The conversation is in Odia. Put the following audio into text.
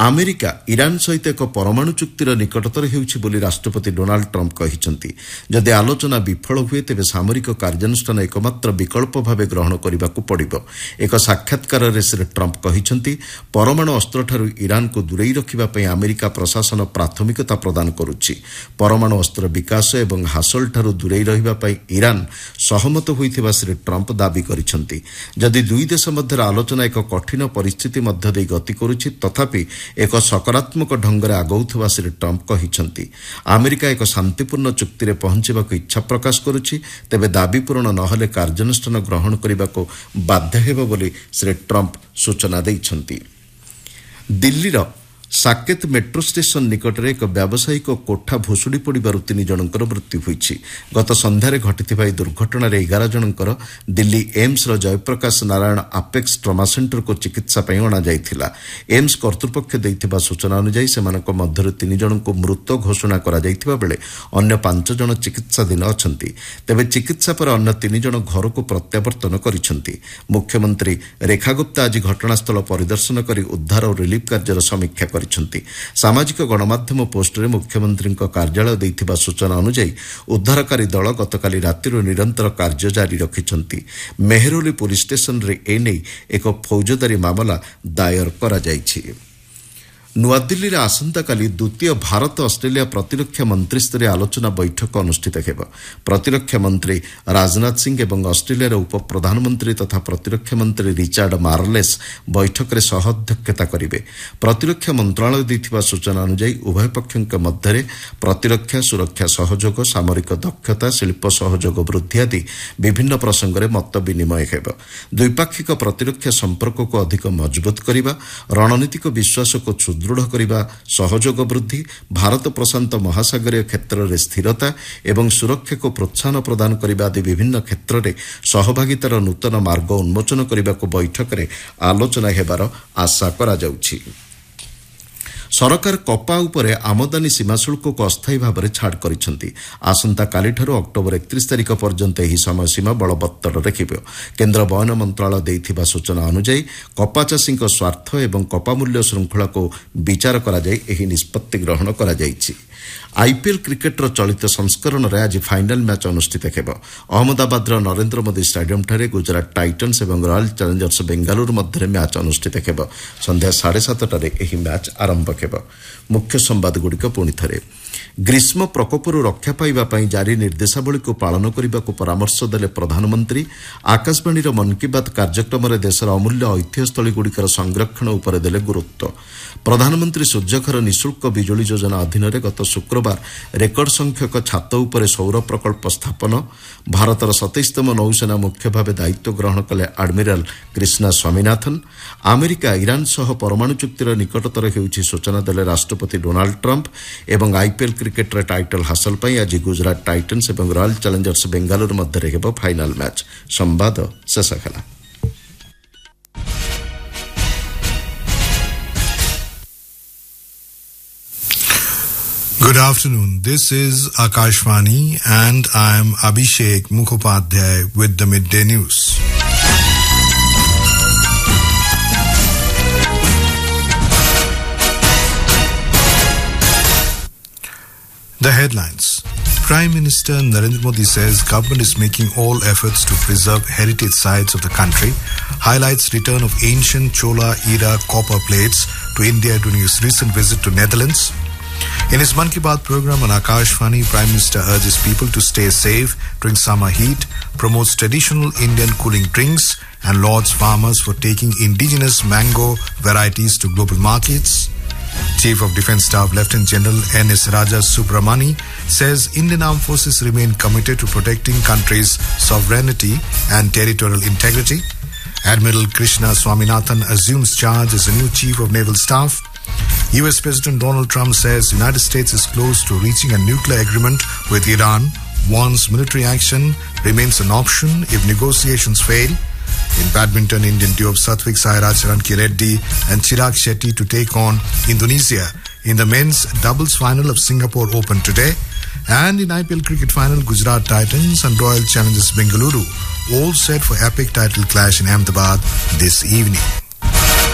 ଆମେରିକା ଇରାନ ସହିତ ଏକ ପରମାଣୁ ଚୁକ୍ତିର ନିକଟତର ହେଉଛି ବୋଲି ରାଷ୍ଟ୍ରପତି ଡୋନାଲ୍ଡ ଟ୍ରମ୍ପ କହିଛନ୍ତି। ଯଦି ଆଲୋଚନା ବିଫଳ ହୁଏ ତେବେ ସାମରିକ କାର୍ଯ୍ୟାନୁଷ୍ଠାନ ଏକମାତ୍ର ବିକଳ୍ପ ଭାବେ ଗ୍ରହଣ କରିବାକୁ ପଡ଼ିବ। ଏକ ସାକ୍ଷାତକାରରେ ଶ୍ରୀ ଟ୍ରମ୍ପ କହିଛନ୍ତି, ପରମାଣୁ ଅସ୍ତ୍ରଠାରୁ ଇରାନକୁ ଦୂରେଇ ରଖିବା ପାଇଁ ଆମେରିକା ପ୍ରଶାସନ ପ୍ରାଥମିକତା ପ୍ରଦାନ କରୁଛି। ପରମାଣୁ ଅସ୍ତ୍ର ବିକାଶ ଏବଂ ହାସଲଠାରୁ ଦୂରେଇ ରହିବା ପାଇଁ ଇରାନ ସହମତ ହୋଇଥିବା ଶ୍ରୀ ଟ୍ରମ୍ପ ଦାବି କରିଛନ୍ତି। ଯଦି ଦୁଇ ଦେଶ ମଧ୍ୟରେ ଆଲୋଚନା ଏକ କଠିନ ପରିସ୍ଥିତି ମଧ୍ୟ ଦେଇ ଗତି କରୁଛି, ତଥାପି ଏକ ସକାରାତ୍ମକ ଢଙ୍ଗରେ ଆଗଉଥିବା ଶ୍ରୀ ଟ୍ରମ୍ପ କହିଛନ୍ତି। ଆମେରିକା ଏକ ଶାନ୍ତିପୂର୍ଣ୍ଣ ଚୁକ୍ତିରେ ପହଞ୍ଚିବାକୁ ଇଚ୍ଛା ପ୍ରକାଶ କରୁଛି, ତେବେ ଦାବି ପୂରଣ ନ ହେଲେ କାର୍ଯ୍ୟାନୁଷ୍ଠାନ ଗ୍ରହଣ କରିବାକୁ ବାଧ୍ୟ ହେବ ବୋଲି ଶ୍ରୀ ଟ୍ରମ୍ପ ସୂଚନା ଦେଇଛନ୍ତି। ଦିଲ୍ଲୀର ସାକେତ ମେଟ୍ରୋ ଷ୍ଟେସନ ନିକଟରେ ଏକ ବ୍ୟବସାୟିକ କୋଠା ଭୁଶୁଡ଼ି ପଡ଼ିବାରୁ 3 ଜଣଙ୍କର ମୃତ୍ୟୁ ହୋଇଛି। ଗତ ସନ୍ଧ୍ୟାରେ ଘଟିଥିବା ଏହି ଦୁର୍ଘଟଣାରେ 11 ଜଣଙ୍କର ଦିଲ୍ଲୀ ଏମ୍ସର ଜୟପ୍ରକାଶ ନାରାୟଣ ଆପେକ୍ସ ଟ୍ରମା ସେଣ୍ଟରକୁ ଚିକିତ୍ସା ପାଇଁ ଅଣାଯାଇଥିଲା। ଏମ୍ସ କର୍ତ୍ତୃପକ୍ଷ ଦେଇଥିବା ସୂଚନା ଅନୁଯାୟୀ ସେମାନଙ୍କ ମଧ୍ୟରୁ 3 ଜଣଙ୍କୁ ମୃତ ଘୋଷଣା କରାଯାଇଥିବା ବେଳେ ଅନ୍ୟ 5 ଜଣ ଚିକିତ୍ସାଧୀନ ଅଛନ୍ତି। ତେବେ ଚିକିତ୍ସା ପରେ ଅନ୍ୟ 3 ଜଣ ଘରକୁ ପ୍ରତ୍ୟାବର୍ତ୍ତନ କରିଛନ୍ତି। ମୁଖ୍ୟମନ୍ତ୍ରୀ ରେଖା ଗୁପ୍ତା ଆଜି ଘଟଣାସ୍ଥଳ ପରିଦର୍ଶନ କରି ଉଦ୍ଧାର ଓ ରିଲିଫ୍ କାର୍ଯ୍ୟର ସମୀକ୍ଷା କରିଛନ୍ତି। ସାମାଜିକ ଗଣମାଧ୍ୟମ ପୋଷ୍ଟରେ ମୁଖ୍ୟମନ୍ତ୍ରୀଙ୍କ କାର୍ଯ୍ୟାଳୟ ଦେଇଥିବା ସୂଚନା ଅନୁଯାୟୀ ଉଦ୍ଧାରକାରୀ ଦଳ ଗତକାଲି ରାତିରୁ ନିରନ୍ତର କାର୍ଯ୍ୟ ଜାରି ରଖିଛନ୍ତି। ମେହରୌଲି ପୁଲିସ୍ ଷ୍ଟେସନରେ ଏନେଇ ଏକ ଫୌଜଦାରୀ ମାମଲା ଦାୟର କରାଯାଇଛି। ନୂଆଦିଲ୍ଲୀରେ ଆସନ୍ତାକାଲି ଦ୍ୱିତୀୟ ଭାରତ ଅଷ୍ଟ୍ରେଲିଆ ପ୍ରତିରକ୍ଷା ମନ୍ତ୍ରୀସ୍ତରୀୟ ଆଲୋଚନା ବୈଠକ ଅନୁଷ୍ଠିତ ହେବ। ପ୍ରତିରକ୍ଷା ମନ୍ତ୍ରୀ ରାଜନାଥ ସିଂ ଏବଂ ଅଷ୍ଟ୍ରେଲିଆର ଉପପ୍ରଧାନମନ୍ତ୍ରୀ ତଥା ପ୍ରତିରକ୍ଷା ମନ୍ତ୍ରୀ ରିଚାର୍ଡ ମାର୍ଲେସ୍ ବୈଠକରେ ସହ ଅଧ୍ୟକ୍ଷତା କରିବେ। ପ୍ରତିରକ୍ଷା ମନ୍ତ୍ରଣାଳୟ ଦେଇଥିବା ସୂଚନା ଅନୁଯାୟୀ ଉଭୟ ପକ୍ଷଙ୍କ ମଧ୍ୟରେ ପ୍ରତିରକ୍ଷା ସୁରକ୍ଷା ସହଯୋଗ, ସାମରିକ ଦକ୍ଷତା, ଶିଳ୍ପ ସହଯୋଗ ବୃଦ୍ଧି ଆଦି ବିଭିନ୍ନ ପ୍ରସଙ୍ଗରେ ମତ ବିନିମୟ ହେବ। ଦ୍ୱିପାକ୍ଷିକ ପ୍ରତିରକ୍ଷା ସମ୍ପର୍କକୁ ଅଧିକ ମଜବୁତ କରିବା, ରଣନୀତିକ ବିଶ୍ୱାସକୁ ସୁଦୃଢ଼ କରିବା, ସହଯୋଗ ବୃଦ୍ଧି, ଭାରତ ପ୍ରଶାନ୍ତ ମହାସାଗରୀୟ କ୍ଷେତ୍ରରେ ସ୍ଥିରତା ଏବଂ ସୁରକ୍ଷାକୁ ପ୍ରୋତ୍ସାହନ ପ୍ରଦାନ କରିବା ଆଦି ବିଭିନ୍ନ କ୍ଷେତ୍ରରେ ସହଭାଗିତାର ନୂତନ ମାର୍ଗ ଉନ୍ମୋଚନ କରିବାକୁ ବୈଠକରେ ଆଲୋଚନା ହେବାର ଆଶା କରାଯାଉଛି। ସରକାର କପା ଉପରେ ଆମଦାନୀ ସୀମା ଶୁଳ୍କକୁ ଅସ୍ଥାୟୀ ଭାବରେ ଛାଡ଼ କରିଛନ୍ତି। ଆସନ୍ତାକାଲିଠାରୁ ଅକ୍ଟୋବର 31 ତାରିଖ ପର୍ଯ୍ୟନ୍ତ ଏହି ସମୟସୀମା ବଳବତ୍ତର ରଖିବ। କେନ୍ଦ୍ର ବୟନ ମନ୍ତ୍ରଣାଳୟ ଦେଇଥିବା ସୂଚନା ଅନୁଯାୟୀ କପା ଚାଷୀଙ୍କ ସ୍ୱାର୍ଥ ଏବଂ କପା ମୂଲ୍ୟ ଶୃଙ୍ଖଳାକୁ ବିଚାର କରାଯାଇ ଏହି ନିଷ୍ପତ୍ତି ଗ୍ରହଣ କରାଯାଇଛି। ଆଇପିଏଲ୍ କ୍ରିକେଟର ଚଳିତ ସଂସ୍କରଣରେ ଆଜି ଫାଇନାଲ୍ ମ୍ୟାଚ୍ ଅନୁଷ୍ଠିତ ହେବ। ଅହମ୍ମଦାବାଦର ନରେନ୍ଦ୍ର ମୋଦି ଷ୍ଟାଡିୟମ୍ଠାରେ ଗୁଜରାଟ ଟାଇଟନ୍ସ ଏବଂ ରୟାଲ ଚ୍ୟାଲେଞ୍ଜର୍ସ ବେଙ୍ଗାଲୁରୁ ମଧ୍ୟରେ ମ୍ୟାଚ୍ ଅନୁଷ୍ଠିତ ହେବ। ସନ୍ଧ୍ୟା 7:30ଟାରେ ଏହି ମ୍ୟାଚ୍ ଆରମ୍ଭ ହେବ। ମୁଖ୍ୟ ସମ୍ବାଦଗୁଡ଼ିକ ପୁଣିଥରେ। ଗ୍ରୀଷ୍ମ ପ୍ରକୋପରୁ ରକ୍ଷା ପାଇବା ପାଇଁ ଜାରି ନିର୍ଦ୍ଦେଶାବଳୀକୁ ପାଳନ କରିବାକୁ ପରାମର୍ଶ ଦେଲେ ପ୍ରଧାନମନ୍ତ୍ରୀ। ଆକାଶବାଣୀର ମନ୍ କି ବାତ୍ କାର୍ଯ୍ୟକ୍ରମରେ ଦେଶର ଅମୂଲ୍ୟ ଐତିହ୍ୟସ୍ଥଳୀଗୁଡ଼ିକର ସଂରକ୍ଷଣ ଉପରେ ଦେଲେ ଗୁରୁତ୍ୱ। ପ୍ରଧାନମନ୍ତ୍ରୀ ସୂର୍ଯ୍ୟଘର ନିଃଶୁଳ୍କ ବିଜୁଳି ଯୋଜନା ଅଧୀନରେ ଗତ ଶୁକ୍ରବାର ରେକର୍ଡ ସଂଖ୍ୟକ ଛାତ ଉପରେ ସୌର ପ୍ରକଳ୍ପ ସ୍ଥାପନ। ଭାରତର 27ତମ ନୌସେନା ମୁଖ୍ୟ ଭାବେ ଦାୟିତ୍ୱ ଗ୍ରହଣ କଲେ admiral Krishna Swaminathan. America Iran ସହ ପରମାଣୁ ଚୁକ୍ତିର ନିକଟତର ହେଉଛି ସୂଚନା ଦେଲେ ରାଷ୍ଟ୍ରପତି ଡୋନାଲ୍ଡ ଟ୍ରମ୍ପ। ଏବଂ ଆଇପିଏଲ୍ କ୍ରିକେଟରେ ଟାଇଟଲ ହାସଲ ପାଇଁ ଆଜି ଗୁଜରାଟ ଟାଇଟନ୍ସ ଏବଂ ରୟାଲ ଚ୍ୟାଲେଞ୍ଜର୍ସ ବେଙ୍ଗାଲୁରୁ ମଧ୍ୟରେ ହେବ ଫାଇନାଲ୍ ମ୍ୟାଚ୍। ସମ୍ବାଦ ଶେଷ ହେଲା। Good afternoon. This is Akashvani and I am Abhishek Mukhopadhyay with the Midday News. The headlines. Prime Minister Narendra Modi says government is making all efforts to preserve heritage sites of the country, highlights return of ancient Chola era copper plates to India during his recent visit to Netherlands. In his Mann Ki Baat program on Akashvani, Prime Minister urges people to stay safe during summer heat, promotes traditional Indian cooling drinks and lauds farmers for taking indigenous mango varieties to global markets. Chief of Defence Staff Lieutenant General N.S. Raja Subramani says Indian Armed Forces remain committed to protecting country's sovereignty and territorial integrity. Admiral Krishna Swaminathan assumes charge as the new Chief of Naval Staff. US President Donald Trump says the United States is close to reaching a nuclear agreement with Iran, warns military action remains an option if negotiations fail. In badminton, Indian duo Satvik Sairaj Ranki Reddy and Chirag Shetty to take on Indonesia in the men's doubles final of Singapore Open today. And in IPL cricket final, Gujarat Titans and Royal Challengers Bengaluru all set for epic title clash in Ahmedabad this evening.